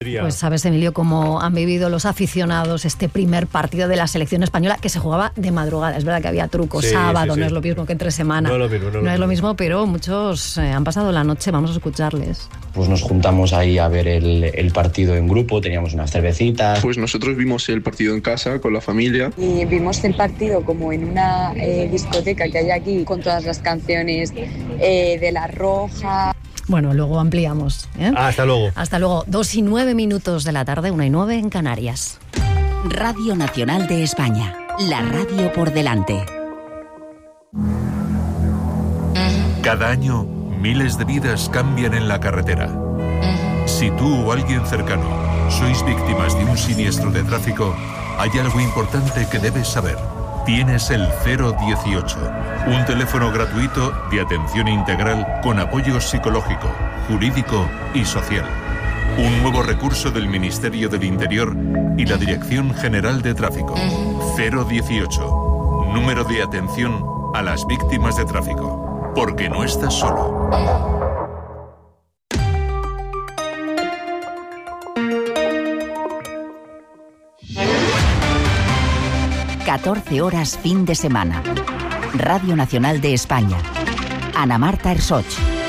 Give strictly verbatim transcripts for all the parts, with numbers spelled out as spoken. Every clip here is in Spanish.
Pues sabes, Emilio, cómo han vivido los aficionados este primer partido de la selección española, que se jugaba de madrugada. Es verdad que había truco, sí, sábado, sí, sí. No es lo mismo que entre semana. No es lo mismo, no, no es lo mismo, pero muchos eh, han pasado la noche. Vamos a escucharles. Pues nos juntamos ahí a ver el, el partido en grupo, teníamos unas cervecitas. Pues nosotros vimos el partido en casa con la familia. Y vimos el partido como en una eh, discoteca que hay aquí, con todas las canciones eh, de La Roja. Bueno, luego ampliamos. ¿eh? Ah, hasta luego. Hasta luego. Dos y nueve minutos de la tarde, una y nueve en Canarias. Radio Nacional de España. La radio por delante. Cada año, miles de vidas cambian en la carretera. Si tú o alguien cercano sois víctimas de un siniestro de tráfico, hay algo importante que debes saber. Tienes el cero dieciocho, un teléfono gratuito de atención integral con apoyo psicológico, jurídico y social. Un nuevo recurso del Ministerio del Interior y la Dirección General de Tráfico. cero dieciocho, número de atención a las víctimas de tráfico. Porque no estás solo. catorce horas fin de semana. Radio Nacional de España. Ana Marta Ersoch.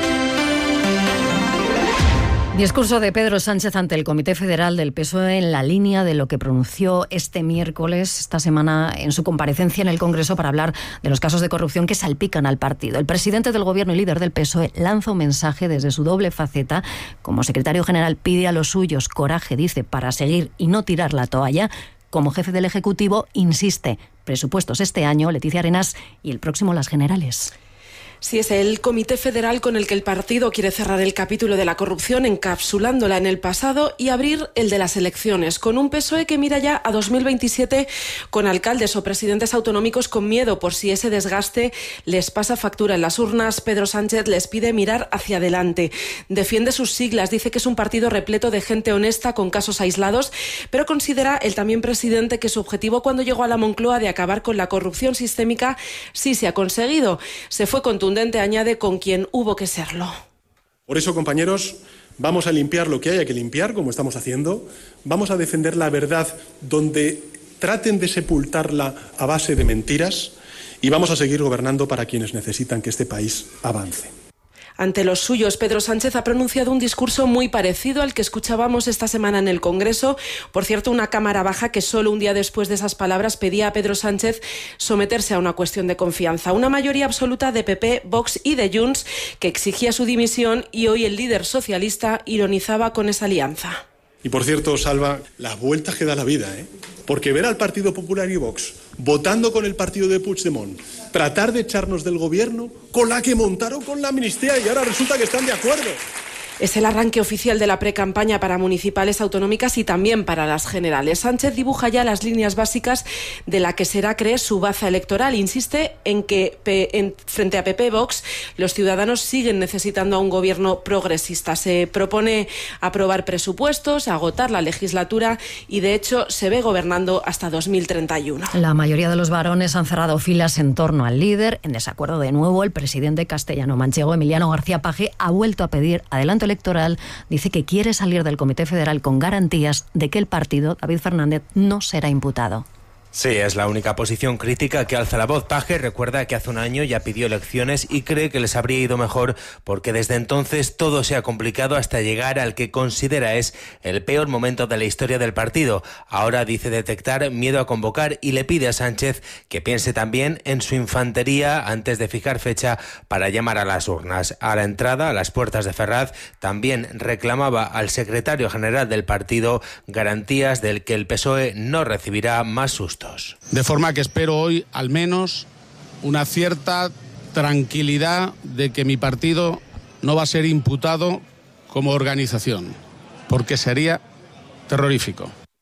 Discurso de Pedro Sánchez ante el Comité Federal del P S O E en la línea de lo que pronunció este miércoles, esta semana, en su comparecencia en el Congreso para hablar de los casos de corrupción que salpican al partido. El presidente del Gobierno y líder del P S O E lanza un mensaje desde su doble faceta. Como secretario general pide a los suyos coraje, dice, para seguir y no tirar la toalla. Como jefe del Ejecutivo insiste, presupuestos este año, Leticia Arenas, y el próximo las generales. Sí, es el Comité Federal con el que el partido quiere cerrar el capítulo de la corrupción, encapsulándola en el pasado, y abrir el de las elecciones, con un P S O E que mira ya a dos mil veintisiete con alcaldes o presidentes autonómicos con miedo por si ese desgaste les pasa factura en las urnas. Pedro Sánchez les pide mirar hacia adelante. Defiende sus siglas, dice que es un partido repleto de gente honesta con casos aislados, pero considera el también presidente que su objetivo cuando llegó a la Moncloa de acabar con la corrupción sistémica sí se ha conseguido. Se fue contundente, añade, con quien hubo que serlo. Por eso, compañeros, vamos a limpiar lo que haya que limpiar, como estamos haciendo. Vamos a defender la verdad donde traten de sepultarla a base de mentiras, y vamos a seguir gobernando para quienes necesitan que este país avance. Ante los suyos, Pedro Sánchez ha pronunciado un discurso muy parecido al que escuchábamos esta semana en el Congreso. Por cierto, una cámara baja que solo un día después de esas palabras pedía a Pedro Sánchez someterse a una cuestión de confianza. Una mayoría absoluta de P P, Vox y de Junts que exigía su dimisión, y hoy el líder socialista ironizaba con esa alianza. Y por cierto, Salva, las vueltas que da la vida, ¿eh? Porque ver al Partido Popular y Vox votando con el partido de Puigdemont, tratar de echarnos del gobierno con la que montaron con la amnistía, y ahora resulta que están de acuerdo. Es el arranque oficial de la precampaña para municipales, autonómicas y también para las generales. Sánchez dibuja ya las líneas básicas de la que será, cree, su baza electoral. Insiste en que en, frente a P P Vox los ciudadanos siguen necesitando a un gobierno progresista. Se propone aprobar presupuestos, agotar la legislatura y, de hecho, se ve gobernando hasta dos mil treinta y uno. La mayoría de los varones han cerrado filas en torno al líder. En desacuerdo de nuevo, el presidente castellano-manchego, Emiliano García Paje, ha vuelto a pedir adelanto electoral. Dice que quiere salir del Comité Federal con garantías de que el partido, David Fernández, no será imputado. Sí, es la única posición crítica que alza la voz. Paje recuerda que hace un año ya pidió elecciones y cree que les habría ido mejor porque desde entonces todo se ha complicado hasta llegar al que considera es el peor momento de la historia del partido. Ahora dice detectar miedo a convocar y le pide a Sánchez que piense también en su infantería antes de fijar fecha para llamar a las urnas. A la entrada, a las puertas de Ferraz, también reclamaba al secretario general del partido garantías del que el P S O E no recibirá más sustos. De forma que espero hoy, al menos, una cierta tranquilidad de que mi partido no va a ser imputado como organización, porque sería terrorífico.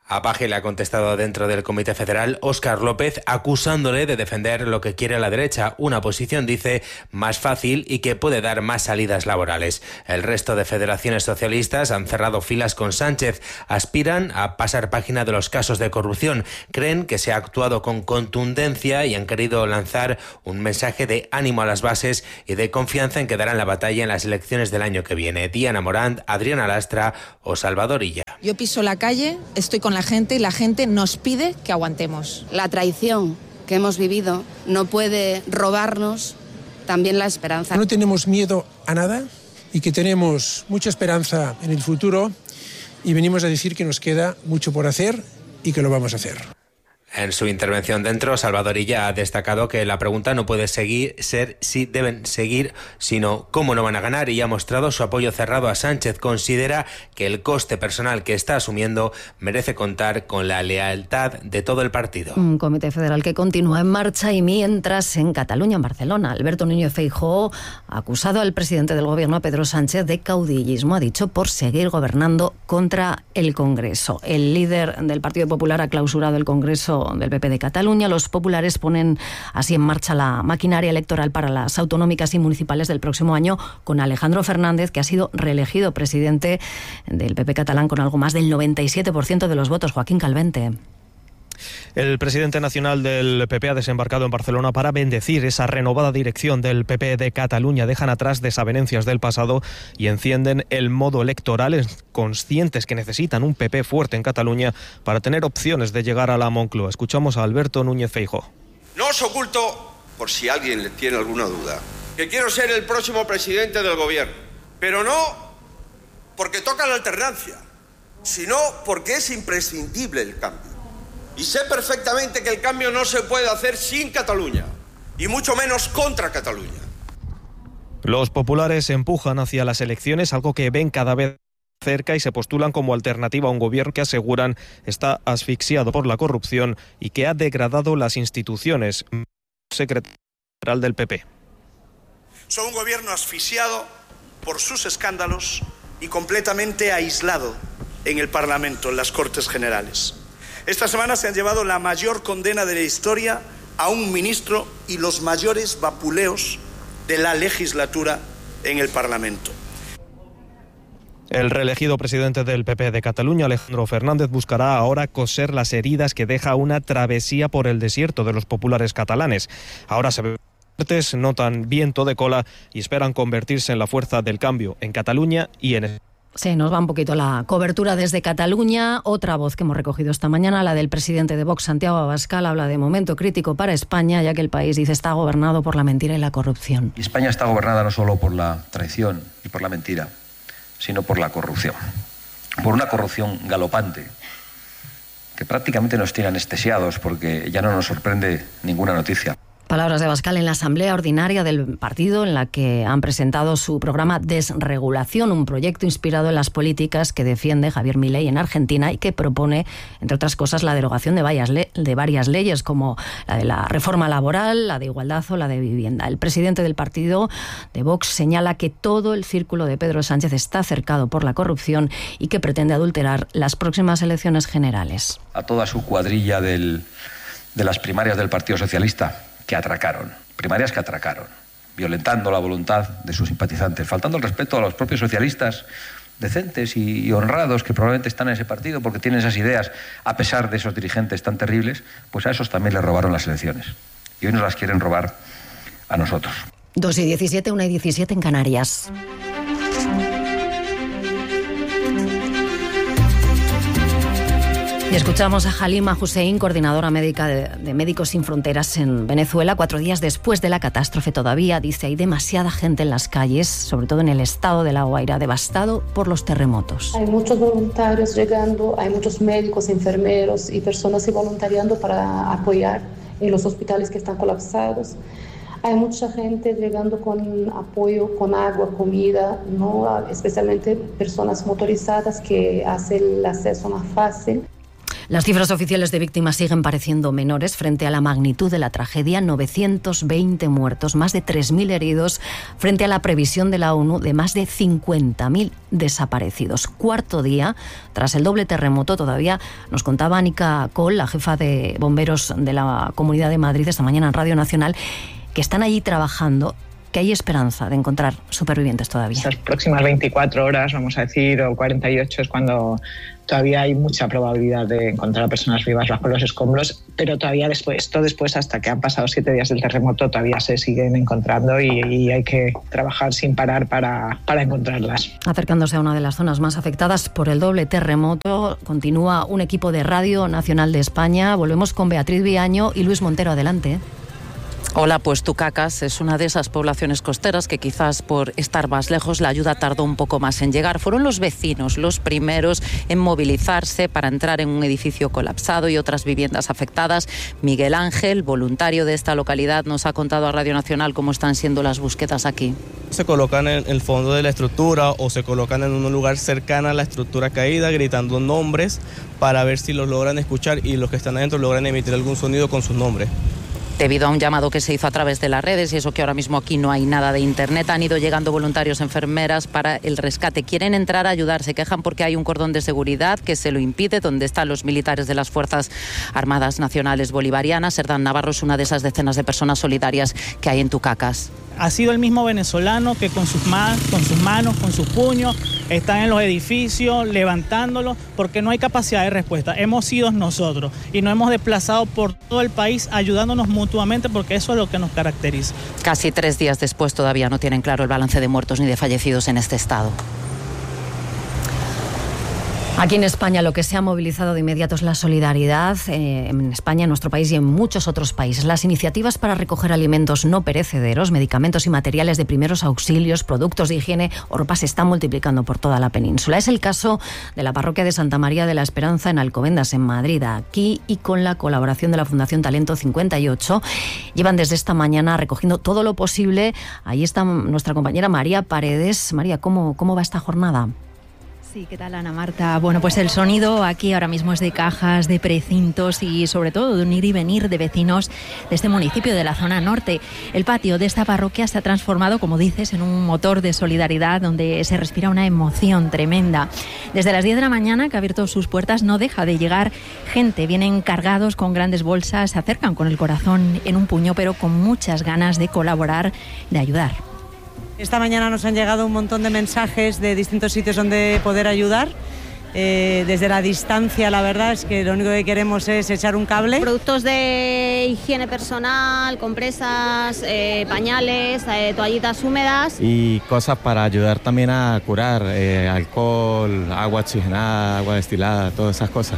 A Paje le ha contestado dentro del Comité Federal Óscar López, acusándole de defender lo que quiere la derecha, una posición, dice, más fácil y que puede dar más salidas laborales. El resto de federaciones socialistas han cerrado filas con Sánchez, aspiran a pasar página de los casos de corrupción, creen que se ha actuado con contundencia y han querido lanzar un mensaje de ánimo a las bases y de confianza en que darán la batalla en las elecciones del año que viene. Diana Morant, Adriana Lastra o Salvador Illa. Yo piso la calle, estoy con la gente y la gente nos pide que aguantemos. La traición que hemos vivido no puede robarnos también la esperanza. No tenemos miedo a nada y que tenemos mucha esperanza en el futuro y venimos a decir que nos queda mucho por hacer y que lo vamos a hacer. En su intervención dentro, Salvador Illa ha destacado que la pregunta no puede seguir ser si deben seguir, sino cómo no van a ganar, y ha mostrado su apoyo cerrado a Sánchez. Considera que el coste personal que está asumiendo merece contar con la lealtad de todo el partido. Un comité federal que continúa en marcha y mientras en Cataluña, en Barcelona, Alberto Núñez Feijóo ha acusado al presidente del gobierno, Pedro Sánchez, de caudillismo, ha dicho, por seguir gobernando contra el Congreso. El líder del Partido Popular ha clausurado el Congreso del P P de Cataluña. Los populares ponen así en marcha la maquinaria electoral para las autonómicas y municipales del próximo año, con Alejandro Fernández, que ha sido reelegido presidente del P P catalán con algo más del noventa y siete por ciento de los votos. Joaquín Calvente. El presidente nacional del P P ha desembarcado en Barcelona para bendecir esa renovada dirección del P P de Cataluña. Dejan atrás desavenencias del pasado y encienden el modo electoral, conscientes que necesitan un P P fuerte en Cataluña para tener opciones de llegar a la Moncloa. Escuchamos a Alberto Núñez Feijóo. No os oculto, por si alguien le tiene alguna duda, que quiero ser el próximo presidente del gobierno, pero no porque toca la alternancia, sino porque es imprescindible el cambio. Y sé perfectamente que el cambio no se puede hacer sin Cataluña, y mucho menos contra Cataluña. Los populares empujan hacia las elecciones, algo que ven cada vez cerca, y se postulan como alternativa a un gobierno que aseguran está asfixiado por la corrupción y que ha degradado las instituciones. Secretario general del P P. Son un gobierno asfixiado por sus escándalos y completamente aislado en el Parlamento, en las Cortes Generales. Esta semana se han llevado la mayor condena de la historia a un ministro y los mayores vapuleos de la legislatura en el Parlamento. El reelegido presidente del P P de Cataluña, Alejandro Fernández, buscará ahora coser las heridas que deja una travesía por el desierto de los populares catalanes. Ahora se ven fuertes, notan viento de cola y esperan convertirse en la fuerza del cambio en Cataluña y en España. Sí, nos va un poquito la cobertura desde Cataluña. Otra voz que hemos recogido esta mañana, la del presidente de Vox, Santiago Abascal, habla de momento crítico para España, ya que el país, dice, está gobernado por la mentira y la corrupción. Y España está gobernada no solo por la traición y por la mentira, sino por la corrupción. Por una corrupción galopante, que prácticamente nos tiene anestesiados porque ya no nos sorprende ninguna noticia. Palabras de Abascal en la Asamblea Ordinaria del partido, en la que han presentado su programa Desregulación, un proyecto inspirado en las políticas que defiende Javier Milei en Argentina y que propone, entre otras cosas, la derogación de varias, le- de varias leyes, como la de la reforma laboral, la de igualdad o la de vivienda. El presidente del partido de Vox señala que todo el círculo de Pedro Sánchez está cercado por la corrupción y que pretende adulterar las próximas elecciones generales. A toda su cuadrilla del, de las primarias del Partido Socialista, que atracaron, primarias que atracaron, violentando la voluntad de sus simpatizantes, faltando el respeto a los propios socialistas decentes y, y honrados que probablemente están en ese partido porque tienen esas ideas, a pesar de esos dirigentes tan terribles, pues a esos también les robaron las elecciones. Y hoy nos las quieren robar a nosotros. dos y diecisiete, una y diecisiete en Canarias. Y escuchamos a Halima Hussein, coordinadora médica de, de Médicos Sin Fronteras en Venezuela. Cuatro días después de la catástrofe todavía, dice, hay demasiada gente en las calles, sobre todo en el estado de La Guaira, devastado por los terremotos. Hay muchos voluntarios llegando, hay muchos médicos, enfermeros y personas se voluntariando para apoyar en los hospitales que están colapsados. Hay mucha gente llegando con apoyo, con agua, comida, ¿no? Especialmente personas motorizadas que hacen el acceso más fácil. Las cifras oficiales de víctimas siguen pareciendo menores frente a la magnitud de la tragedia, novecientos veinte muertos, más de tres mil heridos, frente a la previsión de la ONU de más de cincuenta mil desaparecidos. Cuarto día tras el doble terremoto, todavía nos contaba Anika Coll, la jefa de bomberos de la Comunidad de Madrid, esta mañana en Radio Nacional, que están allí trabajando, que hay esperanza de encontrar supervivientes todavía. Las próximas veinticuatro horas, vamos a decir, o cuarenta y ocho, es cuando todavía hay mucha probabilidad de encontrar a personas vivas bajo los escombros, pero todavía después, esto después, hasta que han pasado siete días del terremoto, todavía se siguen encontrando y, y hay que trabajar sin parar para, para encontrarlas. Acercándose a una de las zonas más afectadas por el doble terremoto, continúa un equipo de Radio Nacional de España. Volvemos con Beatriz Viaño y Luis Montero. Adelante. Hola, pues Tucacas es una de esas poblaciones costeras que quizás por estar más lejos la ayuda tardó un poco más en llegar. Fueron los vecinos los primeros en movilizarse para entrar en un edificio colapsado y otras viviendas afectadas. Miguel Ángel, voluntario de esta localidad, nos ha contado a Radio Nacional cómo están siendo las búsquedas aquí. Se colocan en el fondo de la estructura o se colocan en un lugar cercano a la estructura caída, gritando nombres para ver si los logran escuchar y los que están adentro logran emitir algún sonido con sus nombres. Debido a un llamado que se hizo a través de las redes y eso que ahora mismo aquí no hay nada de internet, han ido llegando voluntarios, enfermeras para el rescate. Quieren entrar a ayudar, se quejan porque hay un cordón de seguridad que se lo impide, donde están los militares de las Fuerzas Armadas Nacionales Bolivarianas. Serdán Navarro es una de esas decenas de personas solidarias que hay en Tucacas. Ha sido el mismo venezolano que con sus, man, con sus manos, con sus puños, están en los edificios levantándolos porque no hay capacidad de respuesta. Hemos sido nosotros y nos hemos desplazado por todo el país ayudándonos mutuamente porque eso es lo que nos caracteriza. Casi tres días después todavía no tienen claro el balance de muertos ni de fallecidos en este estado. Aquí en España lo que se ha movilizado de inmediato es la solidaridad, eh, en España, en nuestro país y en muchos otros países. Las iniciativas para recoger alimentos no perecederos, medicamentos y materiales de primeros auxilios, productos de higiene o ropa se están multiplicando por toda la península. Es el caso de la parroquia de Santa María de la Esperanza en Alcobendas, en Madrid. Aquí, y con la colaboración de la Fundación Talento cincuenta y ocho, llevan desde esta mañana recogiendo todo lo posible. Ahí está nuestra compañera María Paredes. María, ¿cómo, cómo va esta jornada? Sí, ¿qué tal, Ana Marta? Bueno, pues el sonido aquí ahora mismo es de cajas, de precintos y sobre todo de un ir y venir de vecinos de este municipio de la zona norte. El patio de esta parroquia se ha transformado, como dices, en un motor de solidaridad donde se respira una emoción tremenda. Desde las diez de la mañana, que ha abierto sus puertas, no deja de llegar gente. Vienen cargados con grandes bolsas, se acercan con el corazón en un puño, pero con muchas ganas de colaborar, de ayudar. Esta mañana nos han llegado un montón de mensajes de distintos sitios donde poder ayudar. Eh, desde la distancia, la verdad es que lo único que queremos es echar un cable. Productos de higiene personal, compresas, eh, pañales, eh, toallitas húmedas. Y cosas para ayudar también a curar, eh, alcohol, agua oxigenada, agua destilada, todas esas cosas.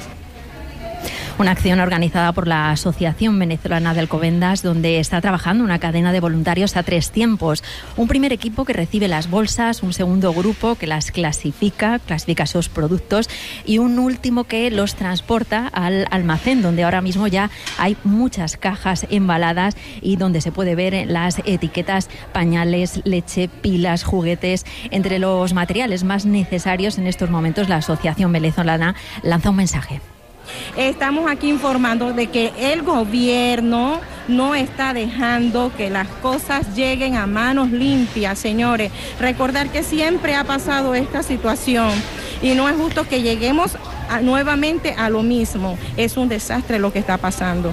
Una acción organizada por la Asociación Venezolana de Alcobendas, donde está trabajando una cadena de voluntarios a tres tiempos. Un primer equipo que recibe las bolsas, un segundo grupo que las clasifica, clasifica esos productos y un último que los transporta al almacén, donde ahora mismo ya hay muchas cajas embaladas y donde se puede ver las etiquetas pañales, leche, pilas, juguetes. Entre los materiales más necesarios en estos momentos, la Asociación Venezolana lanza un mensaje. Estamos aquí informando de que el gobierno no está dejando que las cosas lleguen a manos limpias, señores. Recordar que siempre ha pasado esta situación y no es justo que lleguemos a, nuevamente a lo mismo. Es un desastre lo que está pasando.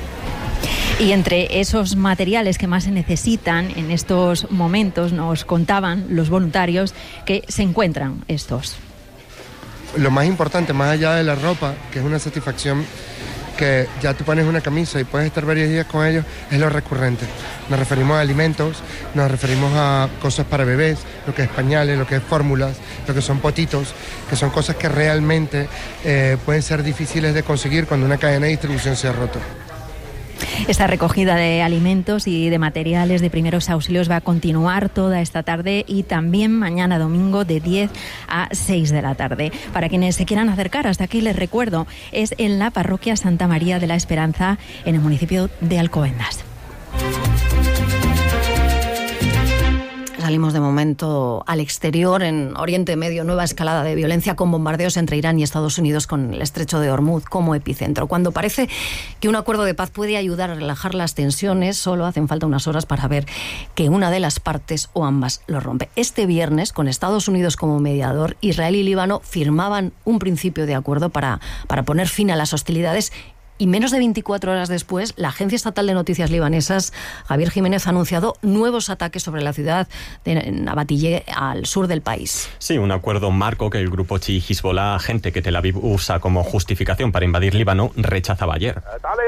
Y entre esos materiales que más se necesitan en estos momentos, nos contaban los voluntarios que se encuentran estos. Lo más importante, más allá de la ropa, que es una satisfacción que ya tú pones una camisa y puedes estar varios días con ellos, es lo recurrente. Nos referimos a alimentos, nos referimos a cosas para bebés, lo que es pañales, lo que es fórmulas, lo que son potitos, que son cosas que realmente eh, pueden ser difíciles de conseguir cuando una cadena de distribución se ha roto. Esta recogida de alimentos y de materiales de primeros auxilios va a continuar toda esta tarde y también mañana domingo de diez a seis de la tarde. Para quienes se quieran acercar, hasta aquí les recuerdo, es en la parroquia Santa María de la Esperanza, en el municipio de Alcobendas. Salimos de momento al exterior, en Oriente Medio, nueva escalada de violencia con bombardeos entre Irán y Estados Unidos con el estrecho de Hormuz como epicentro. Cuando parece que un acuerdo de paz puede ayudar a relajar las tensiones, solo hacen falta unas horas para ver que una de las partes o ambas lo rompe. Este viernes, con Estados Unidos como mediador, Israel y Líbano firmaban un principio de acuerdo para, para poner fin a las hostilidades. Y menos de veinticuatro horas después, la Agencia Estatal de Noticias Libanesas, Javier Jiménez, ha anunciado nuevos ataques sobre la ciudad de Nabatillé, al sur del país. Sí, un acuerdo marco que el grupo chií Hezbollah, gente que Tel Aviv usa como justificación para invadir Líbano, rechazaba ayer.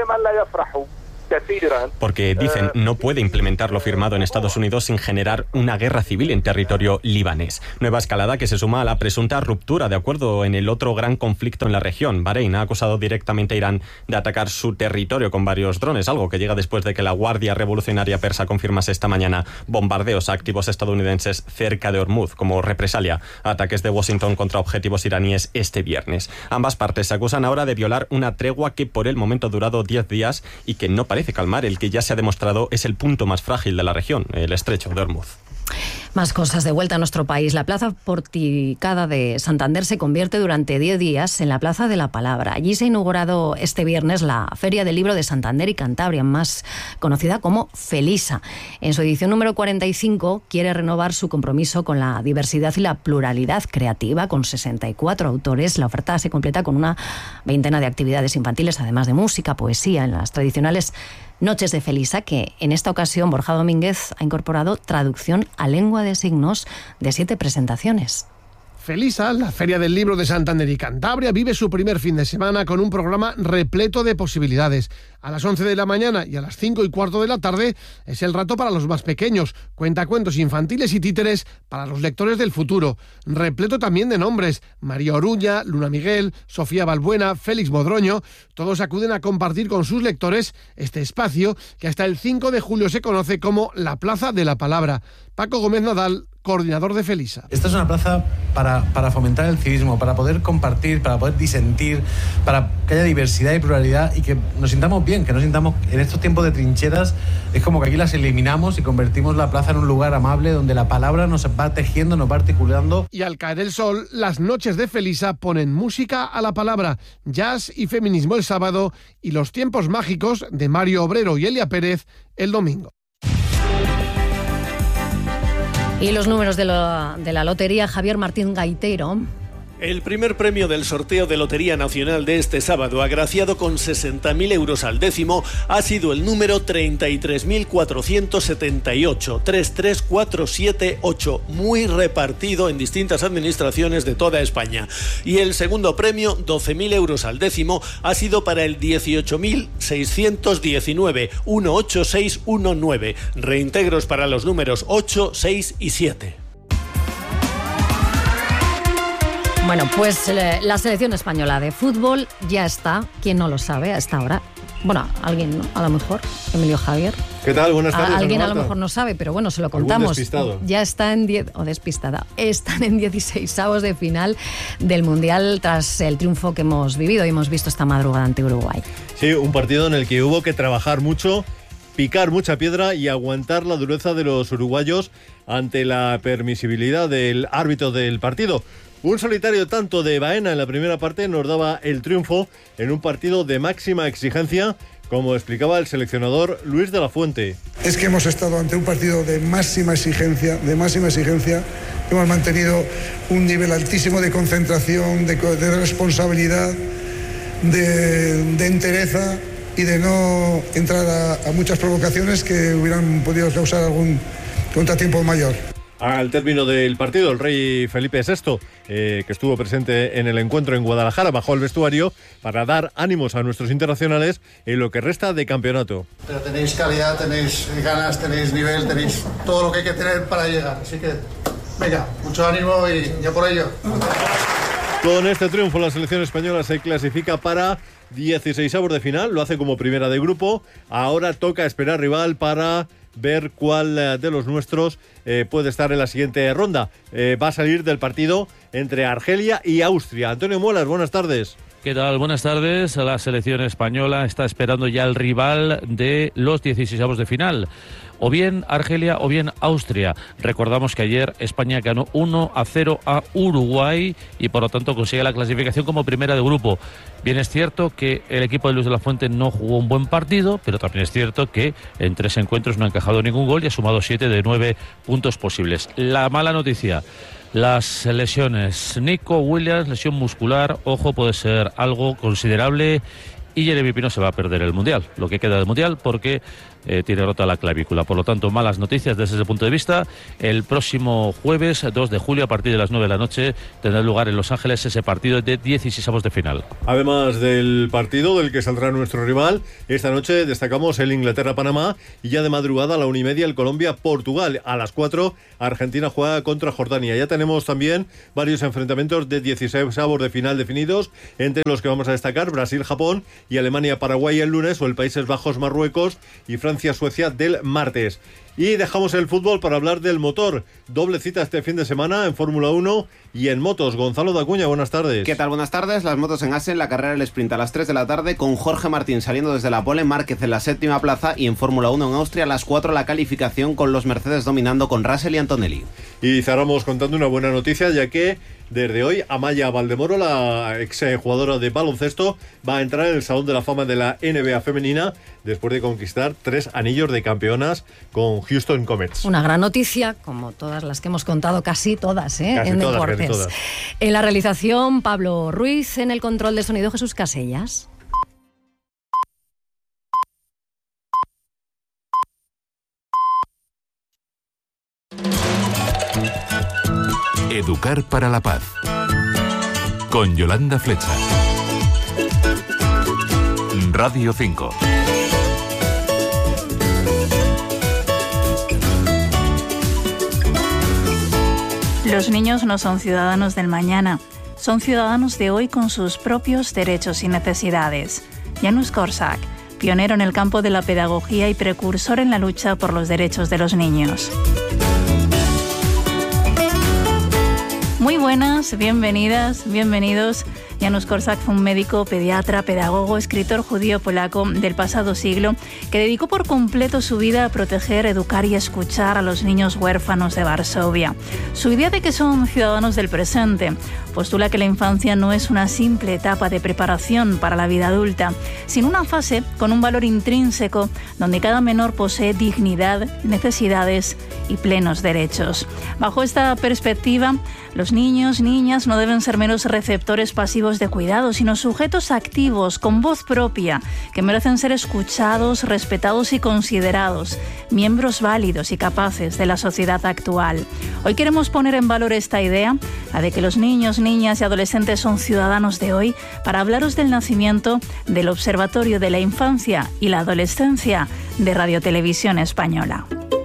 Porque, dicen, no puede implementar lo firmado en Estados Unidos sin generar una guerra civil en territorio libanés. Nueva escalada que se suma a la presunta ruptura de acuerdo en el otro gran conflicto en la región. Bahrein ha acusado directamente a Irán de atacar su territorio con varios drones, algo que llega después de que la Guardia Revolucionaria Persa confirmase esta mañana bombardeos a activos estadounidenses cerca de Hormuz, como represalia a ataques de Washington contra objetivos iraníes este viernes. Ambas partes se acusan ahora de violar una tregua que por el momento ha durado diez días y que no parece parece calmar el que ya se ha demostrado es el punto más frágil de la región, el estrecho de Hormuz. Más cosas de vuelta a nuestro país. La plaza porticada de Santander se convierte durante diez días en la Plaza de la Palabra. Allí se ha inaugurado este viernes la Feria del Libro de Santander y Cantabria, más conocida como Felisa. En su edición número cuarenta y cinco quiere renovar su compromiso con la diversidad y la pluralidad creativa, con sesenta y cuatro autores. La oferta se completa con una veintena de actividades infantiles, además de música, poesía, en las tradicionales Noches de Felisa, que en esta ocasión Borja Domínguez ha incorporado traducción a lengua de signos de siete presentaciones. Felisa, la Feria del Libro de Santander y Cantabria, vive su primer fin de semana con un programa repleto de posibilidades. A las once de la mañana y a las cinco y cuarto de la tarde es el rato para los más pequeños, cuentacuentos infantiles y títeres para los lectores del futuro. Repleto también de nombres: María Oruña, Luna Miguel, Sofía Balbuena, Félix Modroño. Todos acuden a compartir con sus lectores este espacio que hasta el cinco de julio se conoce como la Plaza de la Palabra. Paco Gómez Nadal, coordinador de Felisa. Esta es una plaza para, para fomentar el civismo, para poder compartir, para poder disentir, para que haya diversidad y pluralidad y que nos sintamos bien, que nos sintamos en estos tiempos de trincheras. Es como que aquí las eliminamos y convertimos la plaza en un lugar amable donde la palabra nos va tejiendo, nos va articulando. Y al caer el sol, las noches de Felisa ponen música a la palabra, jazz y feminismo el sábado y los tiempos mágicos de Mario Obrero y Elia Pérez el domingo. Y los números de la, de la lotería, Javier Martín Gaitero. El primer premio del sorteo de Lotería Nacional de este sábado, agraciado con sesenta mil euros al décimo, ha sido el número treinta y tres mil cuatrocientos setenta y ocho, treinta y tres mil cuatrocientos setenta y ocho, muy repartido en distintas administraciones de toda España. Y el segundo premio, doce mil euros al décimo, ha sido para el dieciocho mil seiscientos diecinueve, uno ocho seis uno nueve, reintegros para los números ocho, seis y siete. Bueno, pues eh, la selección española de fútbol ya está, quien no lo sabe a esta hora. Bueno, alguien, ¿no? A lo mejor, Emilio Javier. ¿Qué tal? Buenas tardes. A, alguien Ana a lo mejor no sabe, pero bueno, se lo contamos. ¿Algún despistado? Ya está en diez, o despistada, están en dieciseisavos de final del Mundial tras el triunfo que hemos vivido y hemos visto esta madrugada ante Uruguay. Sí, un partido en el que hubo que trabajar mucho, picar mucha piedra y aguantar la dureza de los uruguayos ante la permisibilidad del árbitro del partido. Un solitario tanto de Baena en la primera parte nos daba el triunfo en un partido de máxima exigencia, como explicaba el seleccionador Luis de la Fuente. Es que hemos estado ante un partido de máxima exigencia, de máxima exigencia. Hemos mantenido un nivel altísimo de concentración, de, de responsabilidad, de, de entereza y de no entrar a, a muchas provocaciones que hubieran podido causar algún contratiempo mayor. Al término del partido, el rey Felipe sexto, eh, que estuvo presente en el encuentro en Guadalajara, bajó al vestuario para dar ánimos a nuestros internacionales en lo que resta de campeonato. Pero tenéis calidad, tenéis ganas, tenéis nivel, tenéis todo lo que hay que tener para llegar. Así que, venga, mucho ánimo y ya por ello. Con este triunfo, la selección española se clasifica para dieciseisavos de final, lo hace como primera de grupo. Ahora toca esperar rival para ver cuál de los nuestros eh, puede estar en la siguiente ronda. Eh, va a salir del partido entre Argelia y Austria. Antonio Muelas, buenas tardes. ¿Qué tal? Buenas tardes. La selección española está esperando ya el rival de los dieciseisavos de final. O bien Argelia o bien Austria. Recordamos que ayer España ganó uno a cero a Uruguay y por lo tanto consigue la clasificación como primera de grupo. Bien es cierto que el equipo de Luis de la Fuente no jugó un buen partido, pero también es cierto que en tres encuentros no ha encajado ningún gol y ha sumado siete de nueve puntos posibles. La mala noticia: las lesiones. Nico Williams, lesión muscular, ojo, puede ser algo considerable. Y Jeremy Pino se va a perder el Mundial, lo que queda del Mundial, porque eh, tiene rota la clavícula. Por lo tanto, malas noticias desde ese punto de vista. El próximo jueves, dos de julio, a partir de las nueve de la noche, tendrá lugar en Los Ángeles ese partido de dieciseisavos de final. Además del partido del que saldrá nuestro rival, esta noche destacamos el Inglaterra-Panamá y ya de madrugada a la una y media el Colombia-Portugal. A las cuatro, Argentina juega contra Jordania. Ya tenemos también varios enfrentamientos de dieciseisavos de final definidos, entre los que vamos a destacar Brasil-Japón y Alemania-Paraguay el lunes, o el Países Bajos-Marruecos y Francia-Suecia del martes. Y dejamos el fútbol para hablar del motor. Doble cita este fin de semana en Fórmula uno y en motos. Gonzalo Dacuña, buenas tardes. ¿Qué tal? Buenas tardes. Las motos en Assen, la carrera del sprint a las tres de la tarde con Jorge Martín saliendo desde la pole, Márquez en la séptima plaza, y en Fórmula uno en Austria a las cuatro la calificación con los Mercedes dominando con Russell y Antonelli. Y cerramos contando una buena noticia, ya que desde hoy Amaya Valdemoro, la ex jugadora de baloncesto, va a entrar en el Salón de la Fama de la N B A femenina después de conquistar tres anillos de campeonas con Houston Comets. Una gran noticia, como todas las que hemos contado, casi todas, ¿eh? Casi en todas, deportes. casi todas. En la realización, Pablo Ruiz; en el control de sonido, Jesús Casellas. Educar para la paz, con Yolanda Flecha. Radio cinco. Los niños no son ciudadanos del mañana, son ciudadanos de hoy con sus propios derechos y necesidades. Janusz Korczak, pionero en el campo de la pedagogía y precursor en la lucha por los derechos de los niños. Muy buenas, bienvenidas, bienvenidos. Janusz Korczak fue un médico, pediatra, pedagogo, escritor judío polaco del pasado siglo que dedicó por completo su vida a proteger, educar y escuchar a los niños huérfanos de Varsovia. Su idea de que son ciudadanos del presente postula que la infancia no es una simple etapa de preparación para la vida adulta, sino una fase con un valor intrínseco donde cada menor posee dignidad, necesidades y plenos derechos. Bajo esta perspectiva, los niños, niñas no deben ser meros receptores pasivos de cuidado, sino sujetos activos, con voz propia, que merecen ser escuchados, respetados y considerados, miembros válidos y capaces de la sociedad actual. Hoy queremos poner en valor esta idea, la de que los niños, niñas y adolescentes son ciudadanos de hoy, para hablaros del nacimiento del Observatorio de la Infancia y la Adolescencia de Radio Televisión Española.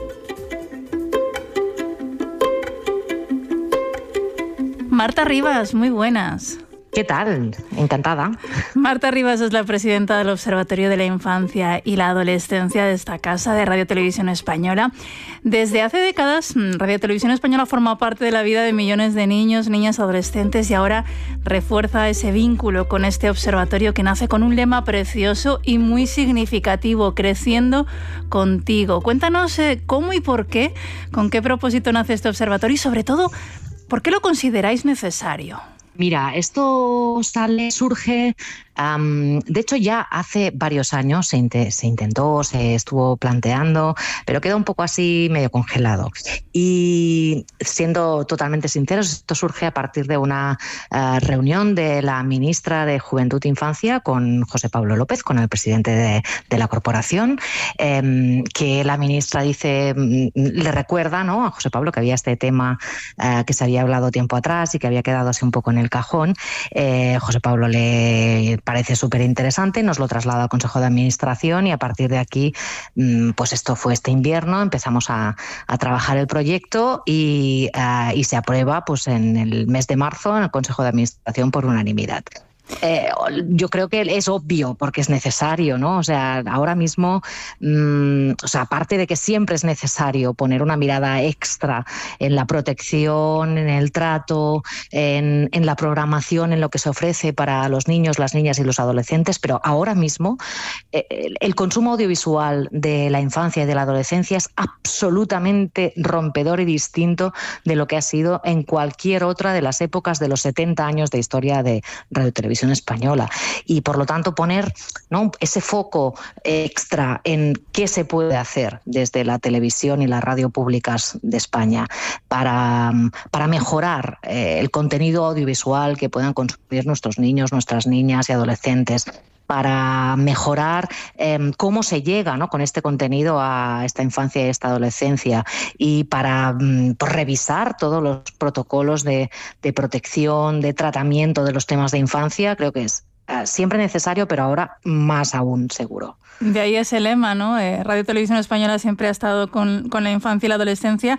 Marta Rivas, muy buenas. ¿Qué tal? Encantada. Marta Rivas es la presidenta del Observatorio de la Infancia y la Adolescencia de esta casa de Radio Televisión Española. Desde hace décadas, Radio Televisión Española forma parte de la vida de millones de niños, niñas, adolescentes, y ahora refuerza ese vínculo con este observatorio que nace con un lema precioso y muy significativo: creciendo contigo. Cuéntanos eh, cómo y por qué, con qué propósito nace este observatorio y, sobre todo, ¿por qué lo consideráis necesario? Mira, esto sale, surge, um, de hecho ya hace varios años se, int- se intentó, se estuvo planteando, pero quedó un poco así medio congelado. Y siendo totalmente sinceros, esto surge a partir de una uh, reunión de la ministra de Juventud e Infancia con José Pablo López, con el presidente de, de la corporación, eh, que la ministra dice, le recuerda, ¿no?, a José Pablo que había este tema uh, que se había hablado tiempo atrás y que había quedado así un poco en el cajón. Eh, José Pablo le parece súper interesante, nos lo traslada al Consejo de Administración y a partir de aquí, pues esto fue este invierno, empezamos a, a trabajar el proyecto y, uh, y se aprueba pues en el mes de marzo en el Consejo de Administración por unanimidad. Eh, yo creo que es obvio porque es necesario, ¿no? O sea, ahora mismo, mmm, o sea, aparte de que siempre es necesario poner una mirada extra en la protección, en el trato, en, en la programación, en lo que se ofrece para los niños, las niñas y los adolescentes, pero ahora mismo eh, el, el consumo audiovisual de la infancia y de la adolescencia es absolutamente rompedor y distinto de lo que ha sido en cualquier otra de las épocas de los setenta años de historia de Radio Televisión Española, y por lo tanto poner, ¿no?, ese foco extra en qué se puede hacer desde la televisión y la radio públicas de España para, para mejorar eh, el contenido audiovisual que puedan consumir nuestros niños, nuestras niñas y adolescentes, para mejorar eh, cómo se llega, ¿no?, con este contenido a esta infancia y esta adolescencia, y para mm, por revisar todos los protocolos de, de protección, de tratamiento de los temas de infancia. Creo que es eh, siempre necesario, pero ahora más aún seguro. De ahí ese lema, ¿no? Eh, Radio Televisión Española siempre ha estado con, con la infancia y la adolescencia,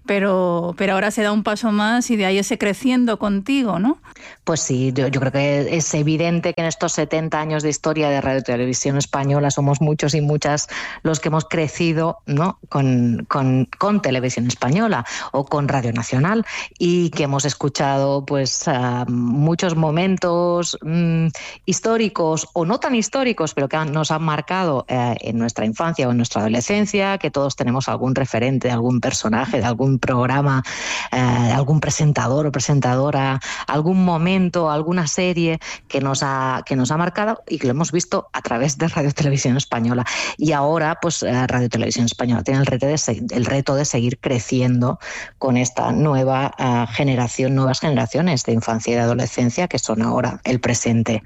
pero, pero ahora se da un paso más y de ahí ese creciendo contigo, ¿no? Pues sí, yo, yo creo que es evidente que en estos setenta años de historia de Radio Televisión Española somos muchos y muchas los que hemos crecido, ¿no?, con, con, con Televisión Española o con Radio Nacional, y que hemos escuchado pues uh, muchos momentos mmm, históricos o no tan históricos, pero que han, nos han marcado eh, en nuestra infancia o en nuestra adolescencia, que todos tenemos algún referente, algún personaje, de algún programa, eh, algún presentador o presentadora, algún momento, alguna serie que nos ha que nos ha marcado y que lo hemos visto a través de Radio Televisión Española. Y ahora pues eh, Radio Televisión Española tiene el reto de, se- el reto de seguir creciendo con esta nueva uh, generación, nuevas generaciones de infancia y de adolescencia que son ahora el presente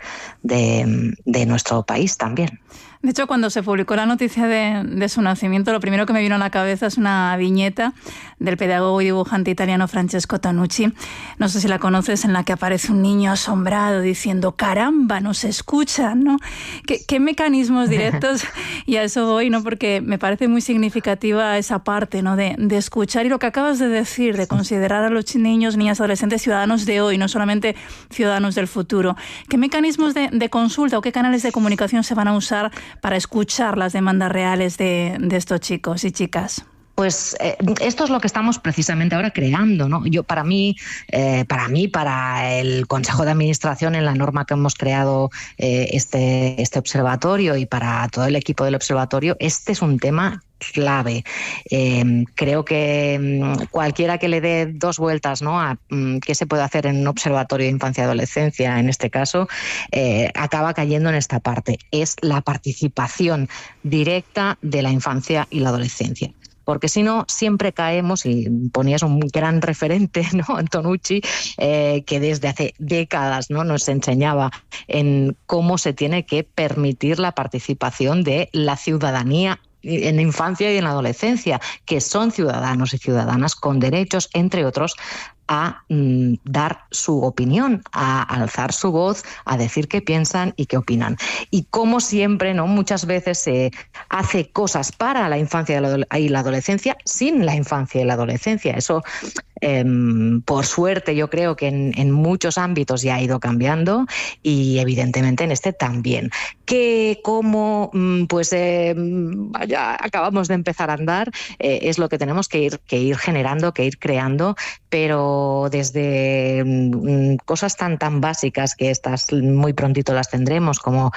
de, de nuestro país también. De hecho, cuando se publicó la noticia de, de su nacimiento, lo primero que me vino a la cabeza es una viñeta del pedagogo y dibujante italiano Francesco Tonucci. No sé si la conoces, en la que aparece un niño asombrado diciendo «caramba, nos escuchan», ¿no? ¿Qué, qué mecanismos directos? Y a eso voy, ¿no? Porque me parece muy significativa esa parte, ¿no?, de, de escuchar, y lo que acabas de decir, de considerar a los niños, niñas, adolescentes ciudadanos de hoy, no solamente ciudadanos del futuro. ¿Qué mecanismos de, de consulta o qué canales de comunicación se van a usar para escuchar las demandas reales de, de estos chicos y chicas? Pues eh, esto es lo que estamos precisamente ahora creando, ¿no? Yo para mí, eh, para mí, para el Consejo de Administración, en la norma que hemos creado eh, este, este observatorio, y para todo el equipo del observatorio, este es un tema clave. Eh, creo que cualquiera que le dé dos vueltas, ¿no?, a um, qué se puede hacer en un observatorio de infancia y adolescencia, en este caso, eh, acaba cayendo en esta parte. Es la participación directa de la infancia y la adolescencia. Porque si no, siempre caemos, y ponías un gran referente, ¿no?, Tonucci, eh, que desde hace décadas, ¿no?, nos enseñaba en cómo se tiene que permitir la participación de la ciudadanía en la infancia y en la adolescencia, que son ciudadanos y ciudadanas con derechos, entre otros, a mm, dar su opinión, a alzar su voz, a decir qué piensan y qué opinan. Y como siempre, ¿no?, muchas veces se hace cosas para la infancia y la adolescencia sin la infancia y la adolescencia. Eso, eh, por suerte, yo creo que en, en muchos ámbitos ya ha ido cambiando, y evidentemente en este también. Que como pues eh, vaya, acabamos de empezar a andar, eh, es lo que tenemos que ir, que ir generando, que ir creando, pero desde mm, cosas tan tan básicas, que estas muy prontito las tendremos, como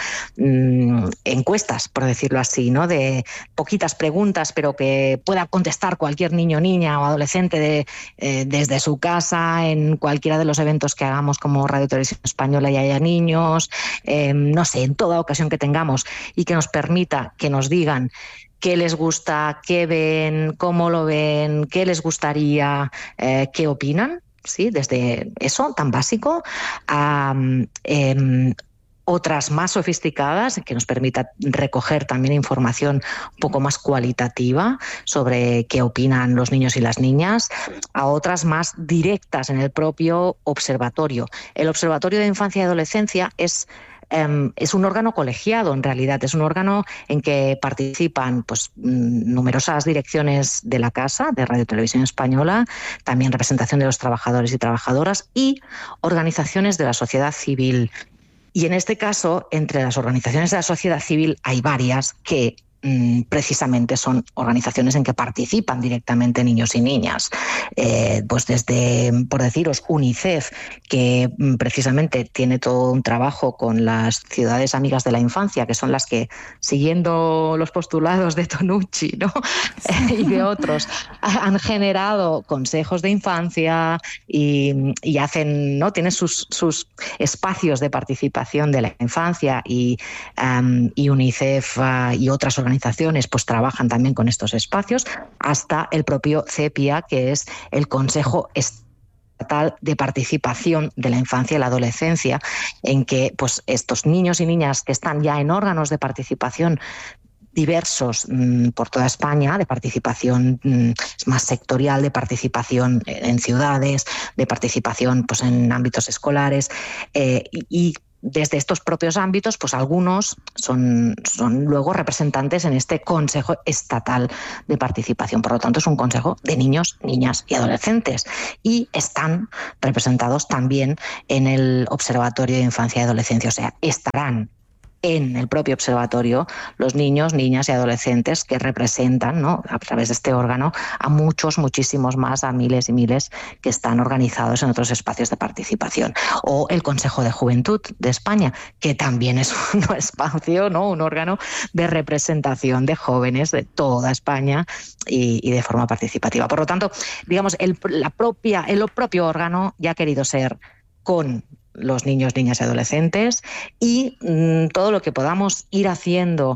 mm, encuestas, por decirlo así, ¿no?, de poquitas preguntas, pero que pueda contestar cualquier niño, niña o adolescente de, eh, desde su casa, en cualquiera de los eventos que hagamos como Radio Televisión Española y haya niños, eh, no sé, en toda ocasión que tengamos, y que nos permita que nos digan qué les gusta, qué ven, cómo lo ven, qué les gustaría, eh, qué opinan, ¿sí? Desde eso tan básico a eh, otras más sofisticadas, que nos permita recoger también información un poco más cualitativa sobre qué opinan los niños y las niñas, a otras más directas en el propio observatorio. El Observatorio de Infancia y Adolescencia es Um, es un órgano colegiado, en realidad. Es un órgano en que participan pues numerosas direcciones de la casa, de Radio Televisión Española, también representación de los trabajadores y trabajadoras, y organizaciones de la sociedad civil. Y en este caso, entre las organizaciones de la sociedad civil hay varias que precisamente son organizaciones en que participan directamente niños y niñas. Eh, pues desde, por deciros, UNICEF, que precisamente tiene todo un trabajo con las ciudades amigas de la infancia, que son las que, siguiendo los postulados de Tonucci, ¿no? y de otros, han generado consejos de infancia y, y hacen, ¿no? Tienen sus, sus espacios de participación de la infancia y, um, y UNICEF uh, y otras organizaciones organizaciones pues trabajan también con estos espacios, hasta el propio CEPIA, que es el Consejo Estatal de Participación de la Infancia y la Adolescencia, en que pues estos niños y niñas que están ya en órganos de participación diversos mmm, por toda España, de participación mmm, más sectorial, de participación en ciudades, de participación pues en ámbitos escolares eh, y, y desde estos propios ámbitos, pues algunos son, son luego representantes en este Consejo Estatal de Participación. Por lo tanto, es un consejo de niños, niñas y adolescentes. Y están representados también en el Observatorio de Infancia y Adolescencia. O sea, estarán en el propio observatorio los niños, niñas y adolescentes que representan, ¿no?, a través de este órgano, a muchos, muchísimos más, a miles y miles que están organizados en otros espacios de participación. O el Consejo de Juventud de España, que también es un espacio, ¿no?, un órgano de representación de jóvenes de toda España y, y de forma participativa. Por lo tanto, digamos, el, la propia, el propio órgano ya ha querido ser con los niños, niñas y adolescentes y mmm, todo lo que podamos ir haciendo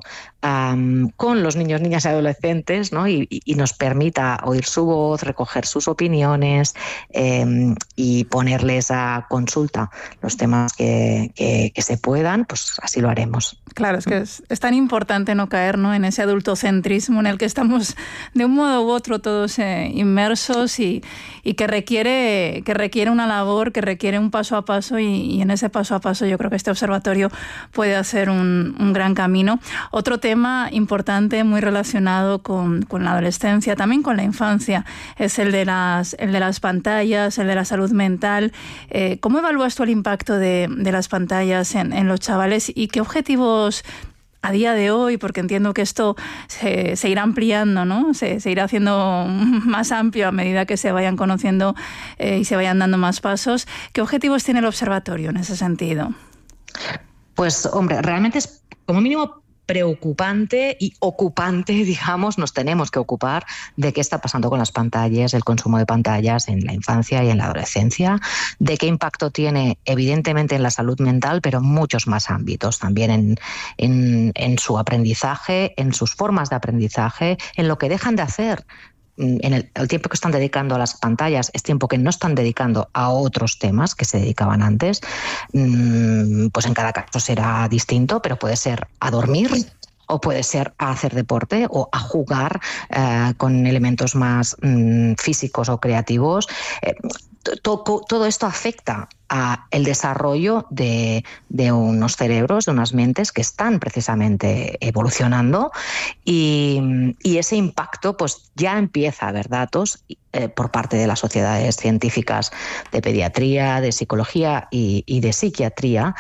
um, con los niños, niñas y adolescentes, ¿no? y, y nos permita oír su voz, recoger sus opiniones eh, y ponerles a consulta los temas que, que, que se puedan, pues así lo haremos. Claro, es que es, es tan importante no caer, ¿no?, en ese adultocentrismo en el que estamos de un modo u otro todos eh, inmersos y, y que requiere, que requiere una labor, que requiere un paso a paso y, y en ese paso a paso yo creo que este observatorio puede hacer un, un gran camino. Otro tema importante, muy relacionado con, con la adolescencia, también con la infancia, es el de las, el de las pantallas, el de la salud mental. Eh, ¿Cómo evalúas tú el impacto de, de las pantallas en, en los chavales y qué objetivos a día de hoy, porque entiendo que esto se, se irá ampliando, ¿no? Se, se irá haciendo más amplio a medida que se vayan conociendo eh, y se vayan dando más pasos. ¿Qué objetivos tiene el observatorio en ese sentido? Pues, hombre, realmente es como mínimo preocupante y ocupante, digamos, nos tenemos que ocupar de qué está pasando con las pantallas, el consumo de pantallas en la infancia y en la adolescencia, de qué impacto tiene evidentemente en la salud mental, pero en muchos más ámbitos, también en, en, en su aprendizaje, en sus formas de aprendizaje, en lo que dejan de hacer. En el, el tiempo que están dedicando a las pantallas es tiempo que no están dedicando a otros temas que se dedicaban antes. Pues en cada caso será distinto, pero puede ser a dormir o puede ser a hacer deporte o a jugar eh, con elementos más mm, físicos o creativos. Eh, todo, todo esto afecta a el desarrollo de, de unos cerebros, de unas mentes que están precisamente evolucionando y, y ese impacto pues ya empieza a haber datos eh, por parte de las sociedades científicas de pediatría, de psicología y, y de psiquiatría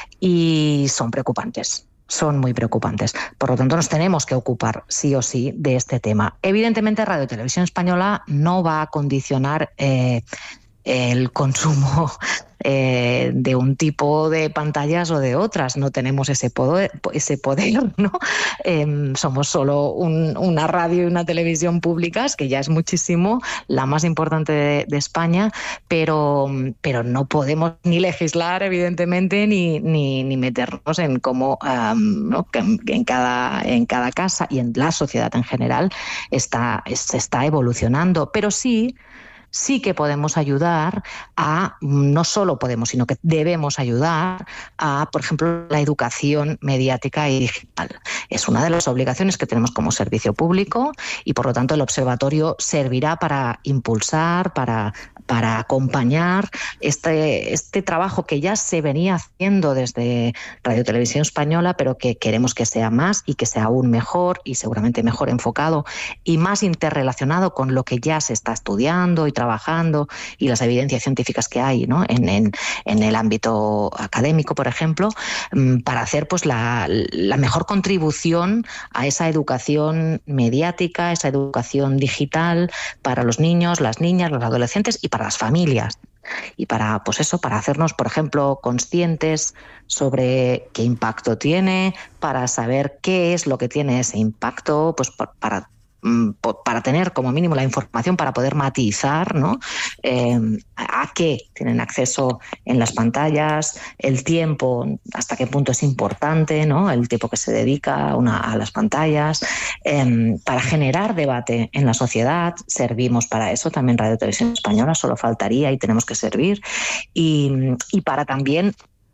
y son preocupantes. Son muy preocupantes. Por lo tanto, nos tenemos que ocupar sí o sí de este tema. Evidentemente, Radio y Televisión Española no va a condicionar eh, el consumo eh, de un tipo de pantallas o de otras. No tenemos ese poder, ese poder, ¿no? Eh, somos solo un, una radio y una televisión públicas, que ya es muchísimo, la más importante de, de España, pero, pero no podemos ni legislar, evidentemente, ni, ni, ni meternos en cómo um, ¿no? que en, cada, en cada casa y en la sociedad en general está, se está evolucionando. Pero sí... sí que podemos ayudar a, no solo podemos, sino que debemos ayudar a, por ejemplo, la educación mediática y digital. Es una de las obligaciones que tenemos como servicio público y, por lo tanto, el observatorio servirá para impulsar, para, para acompañar este, este trabajo que ya se venía haciendo desde Radio Televisión Española, pero que queremos que sea más y que sea aún mejor y seguramente mejor enfocado y más interrelacionado con lo que ya se está estudiando y trabajando y las evidencias científicas que hay, ¿no? en, en, en el ámbito académico, por ejemplo, para hacer pues la, la mejor contribución a esa educación mediática, esa educación digital para los niños, las niñas, los adolescentes y para las familias. Y para, pues eso, para hacernos, por ejemplo, conscientes sobre qué impacto tiene, para saber qué es lo que tiene ese impacto, pues para para tener como mínimo la información para poder matizar, ¿no? Eh, a qué tienen acceso en las pantallas, el tiempo, hasta qué punto es importante, ¿no? El tiempo que se dedica a, una, a las pantallas. Eh, para generar debate en la sociedad, servimos para eso, también Radio Televisión Española, solo faltaría y tenemos que servir. Y, y para también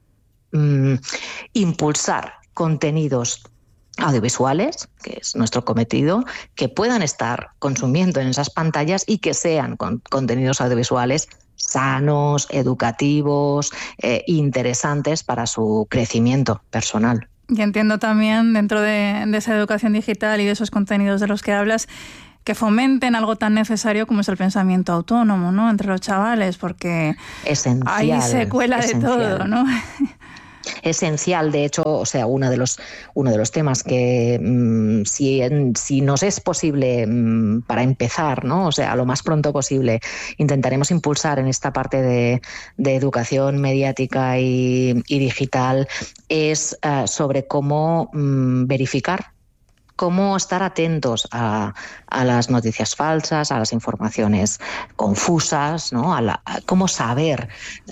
mm, impulsar contenidos audiovisuales, que es nuestro cometido, que puedan estar consumiendo en esas pantallas y que sean con, contenidos audiovisuales sanos, educativos, eh, interesantes para su crecimiento personal. Y entiendo también, dentro de, de esa educación digital y de esos contenidos de los que hablas, que fomenten algo tan necesario como es el pensamiento autónomo, ¿no? Entre los chavales, porque esencial, ahí se cuela esencial. de todo, ¿no? Esencial, de hecho, o sea, uno de los uno de los temas que mmm, si, si nos es posible mmm, para empezar, ¿no? O sea, lo más pronto posible, intentaremos impulsar en esta parte de, de educación mediática y, y digital es uh, sobre cómo mmm, verificar, cómo estar atentos a, a las noticias falsas, a las informaciones confusas, ¿no? A, la, a cómo saber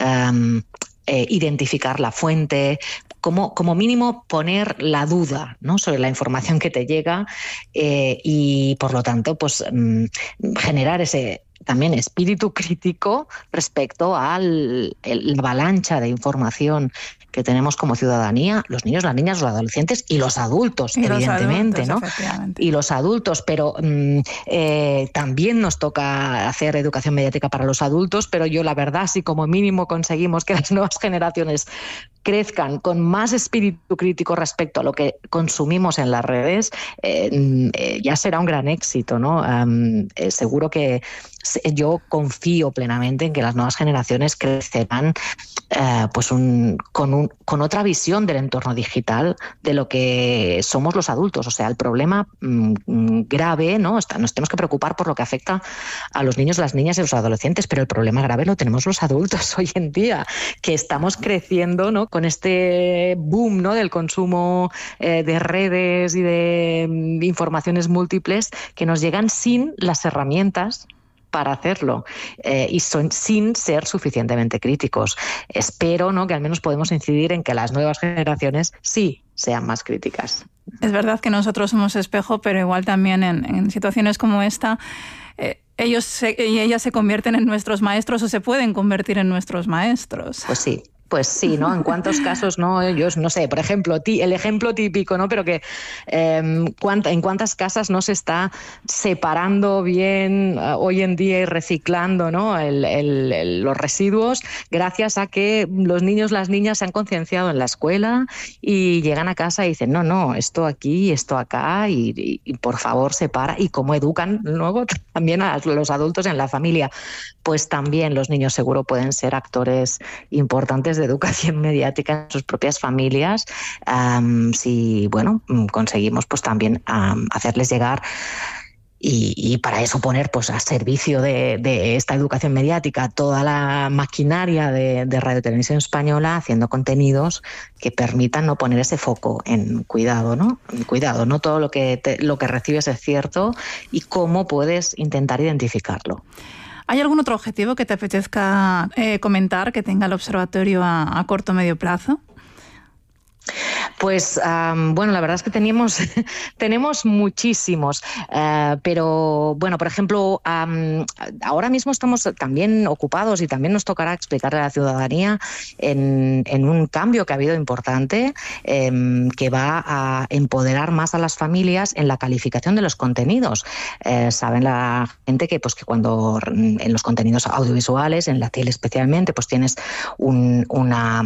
um, Eh, identificar la fuente, como, como mínimo poner la duda, ¿no? sobre la información que te llega eh, y, por lo tanto, pues mmm, generar ese también espíritu crítico respecto a la avalancha de información que tenemos como ciudadanía, los niños, las niñas, los adolescentes y los adultos, y evidentemente, los adultos, ¿no? Y los adultos, pero mmm, eh, también nos toca hacer educación mediática para los adultos, pero yo la verdad, si como mínimo conseguimos que las nuevas generaciones crezcan con más espíritu crítico respecto a lo que consumimos en las redes, eh, eh, ya será un gran éxito, ¿no? Um, eh, seguro que yo confío plenamente en que las nuevas generaciones crecerán eh, pues un, con, un, con otra visión del entorno digital de lo que somos los adultos. O sea, el problema mmm, grave, ¿no? Está, nos tenemos que preocupar por lo que afecta a los niños, las niñas y los adolescentes, pero el problema grave lo tenemos los adultos hoy en día, que estamos creciendo, ¿no? Con este boom, ¿no? del consumo eh, de redes y de mm, informaciones múltiples que nos llegan sin las herramientas para hacerlo eh, y son, sin ser suficientemente críticos. Espero, ¿no? que al menos podemos incidir en que las nuevas generaciones sí sean más críticas. Es verdad que nosotros somos espejo, pero igual también en, en situaciones como esta, eh, ellos se, y ellas se convierten en nuestros maestros o se pueden convertir en nuestros maestros. Pues sí. Pues sí, ¿no? En cuántos casos, no, yo no sé, por ejemplo, tí, el ejemplo típico, ¿no? Pero que eh, cuánta, en cuántas casas no se está separando bien uh, hoy en día y reciclando, ¿no? El, el, el, los residuos, gracias a que los niños, las niñas se han concienciado en la escuela y llegan a casa y dicen, no, no, esto aquí, esto acá, y, y, y por favor separa. Y cómo educan luego también a los adultos en la familia. Pues también los niños seguro pueden ser actores importantes de educación mediática en sus propias familias, um, si bueno conseguimos pues también um, hacerles llegar y, y para eso poner pues a servicio de, de esta educación mediática toda la maquinaria de, de Radio Televisión Española, haciendo contenidos que permitan no poner ese foco en cuidado, ¿no? En cuidado, no todo lo que te, lo que recibes es cierto y cómo puedes intentar identificarlo. ¿Hay algún otro objetivo que te apetezca eh, comentar que tenga el observatorio a, a corto o medio plazo? Pues um, bueno, la verdad es que teníamos, tenemos muchísimos, uh, pero bueno, por ejemplo, um, ahora mismo estamos también ocupados y también nos tocará explicarle a la ciudadanía en, en un cambio que ha habido importante, um, que va a empoderar más a las familias en la calificación de los contenidos. Eh, saben la gente que, pues, que cuando en los contenidos audiovisuales, en la tele especialmente, pues tienes un, una,